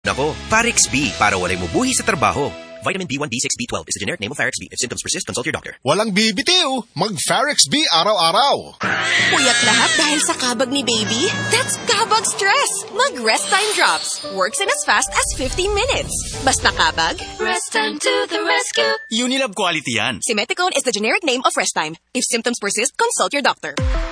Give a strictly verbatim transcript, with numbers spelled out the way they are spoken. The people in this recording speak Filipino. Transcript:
Nako, Pharax B para walay mubuhi sa trabaho. Vitamin B one, B six, B twelve is the generic name of Pharax B. If symptoms persist, consult your doctor. Walang bibitiw. Mag-Pharax B araw-araw. Puyat lahat dahil sa kabag ni baby? That's kabag stress. Mag-Rest Time Drops. Works in as fast as fifteen minutes. Basta kabag, Rest Time to the rescue. Unilab quality yan. Simeticone is the generic name of Rest Time. If symptoms persist, consult your doctor.